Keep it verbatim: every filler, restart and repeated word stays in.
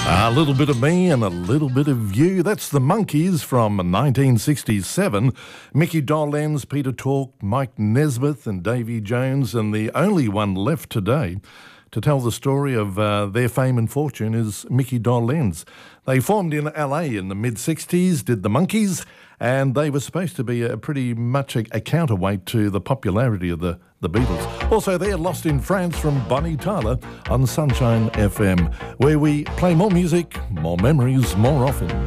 A little bit of me and a little bit of you. That's the Monkees from nineteen sixty-seven. Mickey Dolenz, Peter Tork, Mike Nesmith and Davy Jones, and the only one left today to tell the story of uh, their fame and fortune is Mickey Dolenz. They formed in L A in the mid-sixties, did the Monkees, and they were supposed to be a pretty much a, a counterweight to the popularity of the, the Beatles. Also, they're Lost in France from Bonnie Tyler on Sunshine F M, where we play more music, more memories, more often.